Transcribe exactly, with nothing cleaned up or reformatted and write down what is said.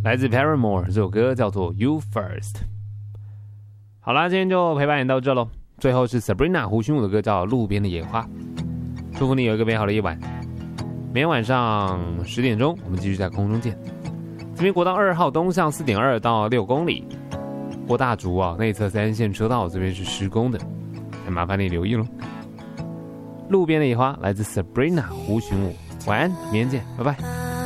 来自 Paramore 这首歌叫做 You First。 好啦，今天就陪伴你到这咯。最后是 Sabrina 胡勋武的歌叫路边的野花。祝福你有一个美好的夜晚，每天晚上十点钟我们继续在空中见。这边国道二号东向 四点二 到六公里，过大竹啊，内侧三线车道这边是施工的，很麻烦你留意咯。路边的野花来自 Sabrina 胡勋武，晚安，明天见，拜拜。